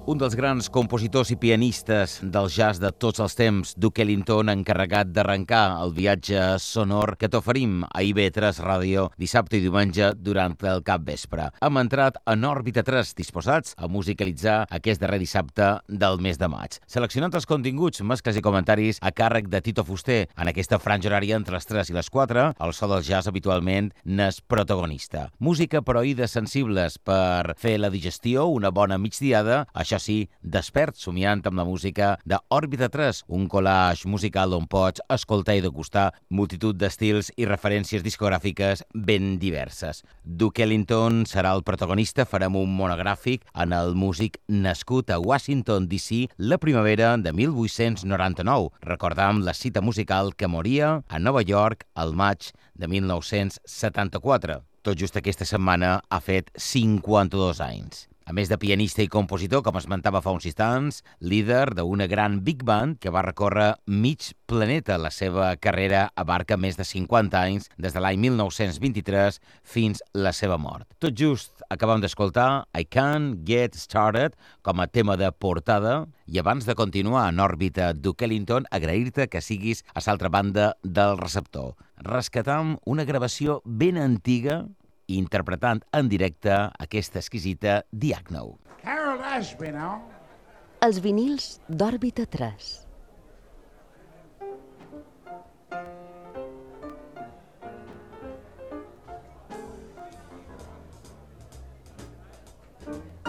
Un dels grans compositors i pianistes del jazz de tots els temps, Duke Ellington, encarregat d'arrencar el viatge sonor que t'oferim a IB3 Ràdio dissabte i diumenge durant el capvespre. Hem entrat en òrbita 3, disposats a musicalitzar aquest darrer dissabte del mes de maig. Seleccionant els continguts, mescles i comentaris a càrrec de Tito Fuster. En aquesta franja horària entre les 3 i les 4, el so del jazz habitualment n'és protagonista. Música per oïdes sensibles per fer la digestió, una bona migdiada, això sí, despert, somiant amb la música de Òrbita 3, un collage musical on pots escoltar i degustar multitud d'estils i referències discogràfiques ben diverses. Duke Ellington serà el protagonista, farem un monogràfic en el músic nascut a Washington, D.C. la primavera de 1899. Recordam la cita musical que moria a Nova York al maig de 1974. Tot just aquesta setmana ha fet 52 anys. A més de pianista i compositor, com esmentava fa uns instants, líder d'una gran big band que va recórrer mig planeta. La seva carrera abarca més de 50 anys, des de l'any 1923 fins la seva mort. Tot just acabem d'escoltar I Can't Get Started com a tema de portada, i abans de continuar en òrbita Duke Ellington, agrair-te que siguis a l'altra banda del receptor. Rescatam una gravació ben antiga interpretant en directe aquesta exquisita Diagno. Harold Ashby, now. Els vinils d'Òrbita 3.